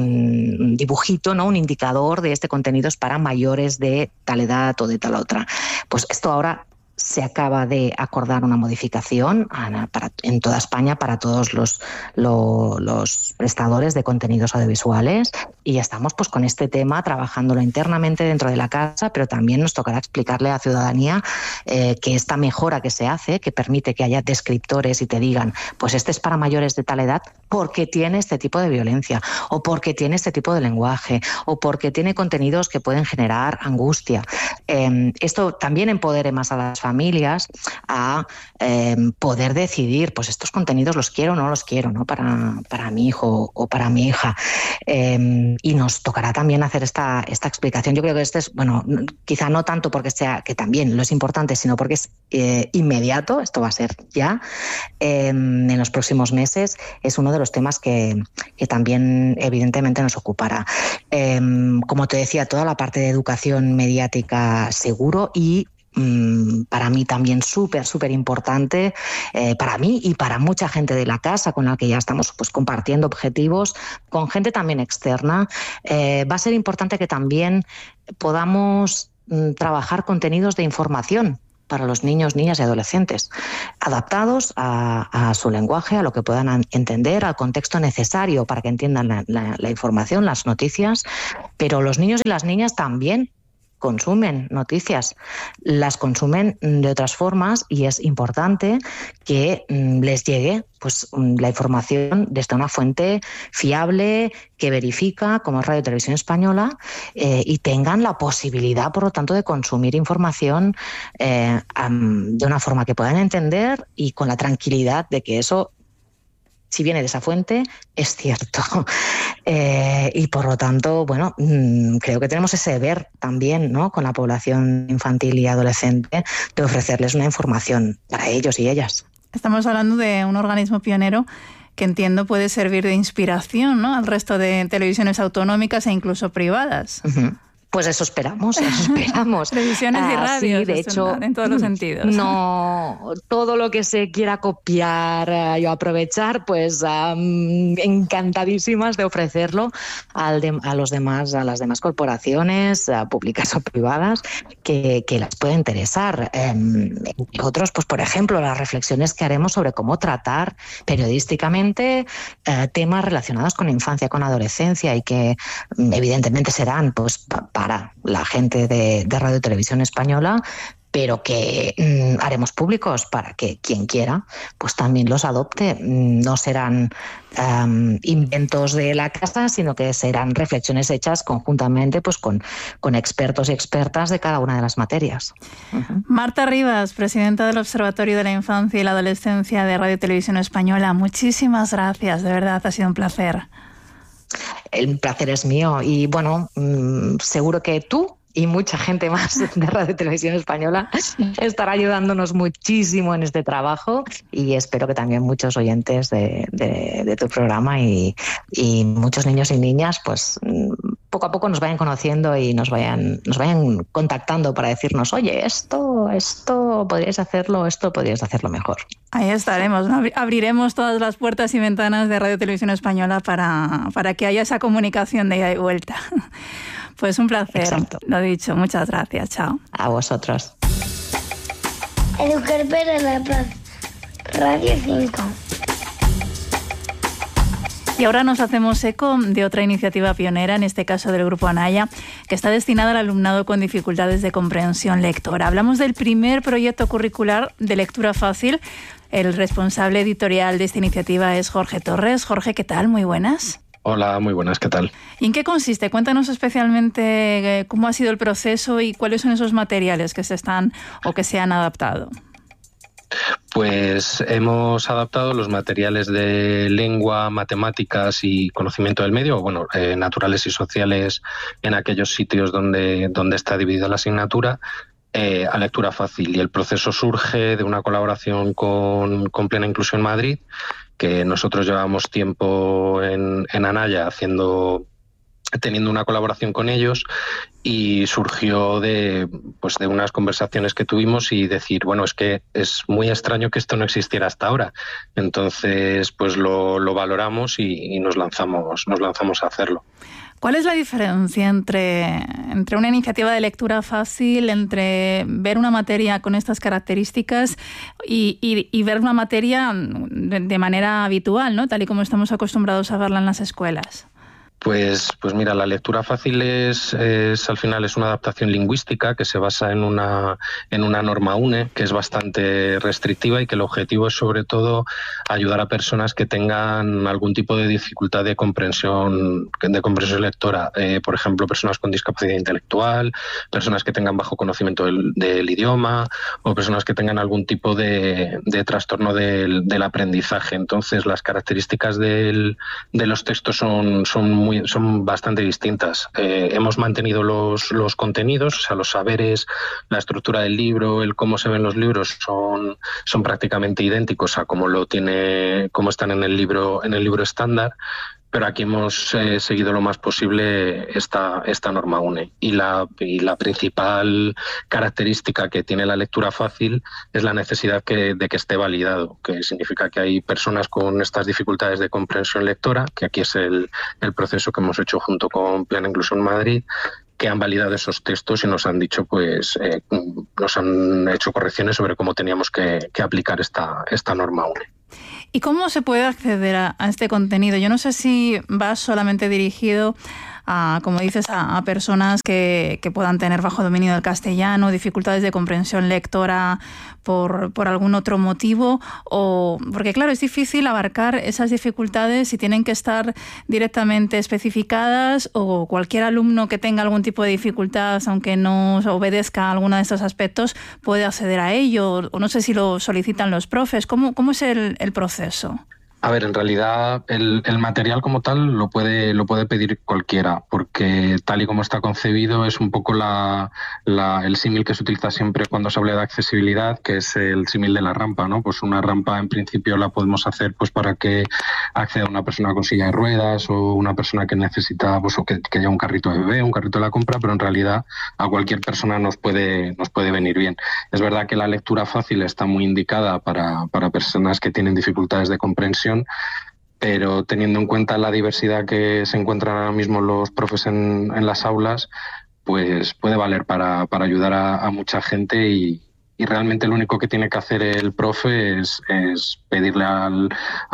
un dibujito, ¿no? Un indicador de este contenido es para mayores de tal edad o de tal otra. Pues esto ahora se acaba de acordar una modificación para, en toda España para todos los, lo, los prestadores de contenidos audiovisuales, y estamos pues con este tema trabajándolo internamente dentro de la casa, pero también nos tocará explicarle a la ciudadanía eh, que esta mejora que se hace, que permite que haya descriptores y te digan, pues este es para mayores de tal edad porque tiene este tipo de violencia, o porque tiene este tipo de lenguaje, o porque tiene contenidos que pueden generar angustia. Eh, esto también empodere más a las familias a eh, poder decidir, pues estos contenidos los quiero o no los quiero, ¿no? Para, para mi hijo o para mi hija. Eh, y nos tocará también hacer esta, esta explicación. Yo creo que este es, bueno, quizá no tanto porque sea, que también lo es importante, sino porque es eh, inmediato, esto va a ser ya, eh, en los próximos meses, es uno de los temas que, que también evidentemente nos ocupará. Eh, como te decía, toda la parte de educación mediática seguro y para mí también súper, súper importante, eh, para mí y para mucha gente de la casa con la que ya estamos pues compartiendo objetivos, con gente también externa. Eh, va a ser importante que también podamos mm, trabajar contenidos de información para los niños, niñas y adolescentes, adaptados a, a su lenguaje, a lo que puedan entender, al contexto necesario para que entiendan la, la, la información, las noticias, pero los niños y las niñas también consumen noticias, las consumen de otras formas, y es importante que les llegue pues la información desde una fuente fiable que verifica, como es Radio Televisión Española, eh, y tengan la posibilidad, por lo tanto, de consumir información eh, um, de una forma que puedan entender y con la tranquilidad de que eso, si viene de esa fuente, es cierto. Eh, y por lo tanto, bueno, mmm, creo que tenemos ese deber también, ¿no?, con la población infantil y adolescente, de ofrecerles una información para ellos y ellas. Estamos hablando de un organismo pionero que entiendo puede servir de inspiración, ¿no?, al resto de televisiones autonómicas e incluso privadas. Uh-huh. Pues eso esperamos, eso esperamos. Televisiones y radios, ah, sí, de hecho, en todos los sentidos. No, todo lo que se quiera copiar uh, y aprovechar, pues um, encantadísimas de ofrecerlo al de, a los demás, a las demás corporaciones, uh, públicas o privadas, que, que las pueda interesar. Um, otros, pues por ejemplo, las reflexiones que haremos sobre cómo tratar periodísticamente uh, temas relacionados con infancia, con adolescencia, y que um, evidentemente serán, pues, pa- para la gente de, de Radio Televisión Española, pero que mmm, haremos públicos para que quien quiera pues también los adopte. No serán um, inventos de la casa, sino que serán reflexiones hechas conjuntamente pues con, con expertos y expertas de cada una de las materias. Uh-huh. Marta Rivas, presidenta del Observatorio de la Infancia y la Adolescencia de Radio Televisión Española, muchísimas gracias, de verdad ha sido un placer. El placer es mío, y bueno, mmm, seguro que tú y mucha gente más de Radio Televisión Española estará ayudándonos muchísimo en este trabajo, y espero que también muchos oyentes de, de, de tu programa y, y muchos niños y niñas pues poco a poco nos vayan conociendo y nos vayan, nos vayan contactando para decirnos, oye, esto, esto podríais hacerlo, esto podríais hacerlo mejor. Ahí estaremos, ¿no? Abriremos todas las puertas y ventanas de Radio Televisión Española para, para que haya esa comunicación de ida y vuelta. Pues un placer. Exacto. Lo dicho, muchas gracias. Chao. A vosotros. Educar para la paz. Radio cinco. Y ahora nos hacemos eco de otra iniciativa pionera, en este caso del Grupo Anaya, que está destinada al alumnado con dificultades de comprensión lectora. Hablamos del primer proyecto curricular de lectura fácil. El responsable editorial de esta iniciativa es Jorge Torres. Jorge, ¿qué tal? Muy buenas. Hola, muy buenas, ¿qué tal? ¿Y en qué consiste? Cuéntanos especialmente cómo ha sido el proceso y cuáles son esos materiales que se están o que se han adaptado. Pues hemos adaptado los materiales de lengua, matemáticas y conocimiento del medio, bueno, eh, naturales y sociales en aquellos sitios donde, donde está dividida la asignatura, eh, a lectura fácil. Y el proceso surge de una colaboración con, con Plena Inclusión Madrid, que nosotros llevamos tiempo en, en Anaya haciendo... teniendo una colaboración con ellos, y surgió de pues de unas conversaciones que tuvimos y decir, bueno, es que es muy extraño que esto no existiera hasta ahora. Entonces, pues lo, lo valoramos y, y nos lanzamos, nos lanzamos a hacerlo. ¿Cuál es la diferencia entre, entre una iniciativa de lectura fácil, entre ver una materia con estas características y, y, y ver una materia de, de manera habitual, ¿no? Tal y como estamos acostumbrados a verla en las escuelas? Pues, pues mira, la lectura fácil es, es al final es una adaptación lingüística que se basa en una, en una norma UNE que es bastante restrictiva y que el objetivo es sobre todo ayudar a personas que tengan algún tipo de dificultad de comprensión, de comprensión lectora. Eh, por ejemplo, personas con discapacidad intelectual, personas que tengan bajo conocimiento del, del idioma o personas que tengan algún tipo de, de trastorno del, del aprendizaje. Entonces, las características del, de los textos son, son muy son bastante distintas. Eh, hemos mantenido los, los contenidos, o sea, los saberes, la estructura del libro, el cómo se ven los libros son, son prácticamente idénticos a cómo lo tiene, cómo están en el libro, en el libro estándar. Pero aquí hemos eh, seguido lo más posible esta, esta norma UNE. Y la, y la principal característica que tiene la lectura fácil es la necesidad que, de que esté validado, que significa que hay personas con estas dificultades de comprensión lectora, que aquí es el, el proceso que hemos hecho junto con Plena Inclusión Madrid, que han validado esos textos y nos han dicho, pues, eh, nos han hecho correcciones sobre cómo teníamos que, que aplicar esta, esta norma UNE. ¿Y cómo se puede acceder a, a este contenido? Yo no sé si va solamente dirigido a, como dices, a, a personas que, que puedan tener bajo dominio del castellano, dificultades de comprensión lectora por, por algún otro motivo, o porque claro, es difícil abarcar esas dificultades si tienen que estar directamente especificadas, o cualquier alumno que tenga algún tipo de dificultad, aunque no obedezca a alguno de estos aspectos, puede acceder a ello, o no sé si lo solicitan los profes. ¿Cómo, cómo es el, el proceso? A ver, en realidad el, el material como tal lo puede, lo puede pedir cualquiera, porque tal y como está concebido es un poco la, la, el símil que se utiliza siempre cuando se habla de accesibilidad, que es el símil de la rampa, ¿no? Pues una rampa en principio la podemos hacer pues para que acceda una persona con silla de ruedas o una persona que necesita, pues, o que, que haya un carrito de bebé, un carrito de la compra, pero en realidad a cualquier persona nos puede, nos puede venir bien. Es verdad que la lectura fácil está muy indicada para, para personas que tienen dificultades de comprensión, pero teniendo en cuenta la diversidad que se encuentran ahora mismo los profes en, en las aulas, pues puede valer para, para ayudar a, a mucha gente y, y realmente lo único que tiene que hacer el profe es, es pedirle al,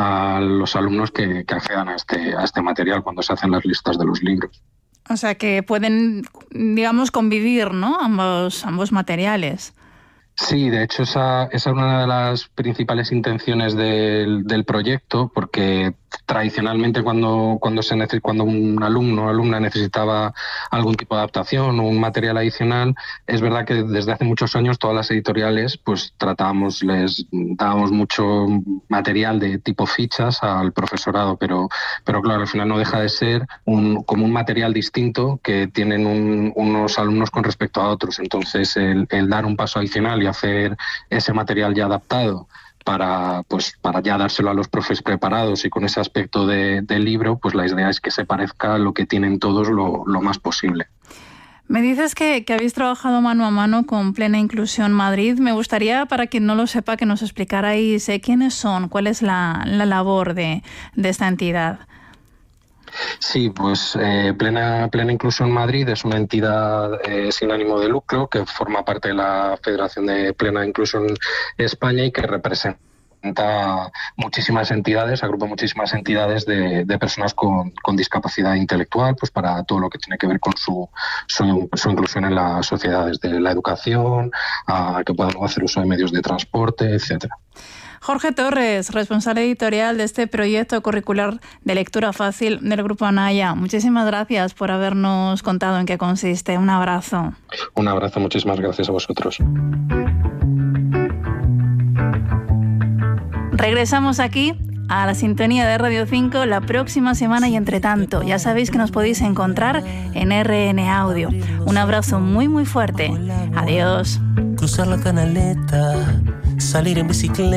a los alumnos que, que accedan a este, a este material cuando se hacen las listas de los libros. O sea, que pueden, digamos, convivir, ¿no? Ambos, ambos materiales. Sí, de hecho esa, esa es una de las principales intenciones del, del proyecto, porque tradicionalmente cuando cuando se neces- cuando un alumno o alumna necesitaba algún tipo de adaptación o un material adicional, es verdad que desde hace muchos años todas las editoriales pues tratábamos, les dábamos mucho material de tipo fichas al profesorado, pero pero claro, al final no deja de ser un como un material distinto que tienen un, unos alumnos con respecto a otros. Entonces el, el dar un paso adicional y hacer ese material ya adaptado para pues para ya dárselo a los profes preparados y con ese aspecto de, del libro, pues la idea es que se parezca a lo que tienen todos lo, lo más posible. Me dices que, que habéis trabajado mano a mano con Plena Inclusión Madrid. Me gustaría, para quien no lo sepa, que nos explicarais eh, quiénes son, cuál es la, la labor de, de esta entidad. Sí, pues eh, Plena, Plena Inclusión Madrid es una entidad eh, sin ánimo de lucro que forma parte de la Federación de Plena Inclusión España y que representa muchísimas entidades, agrupa muchísimas entidades de, de personas con, con discapacidad intelectual, pues para todo lo que tiene que ver con su, su, su inclusión en la sociedad, desde la educación, a que puedan hacer uso de medios de transporte, etcétera. Jorge Torres, responsable editorial de este proyecto curricular de lectura fácil del Grupo Anaya. Muchísimas gracias por habernos contado en qué consiste. Un abrazo. Un abrazo, muchísimas gracias a vosotros. Regresamos aquí a la sintonía de Radio cinco la próxima semana y entre tanto, ya sabéis que nos podéis encontrar en R N Audio. Un abrazo muy muy fuerte. Adiós. Cruzar la canaleta, salir en bicicleta.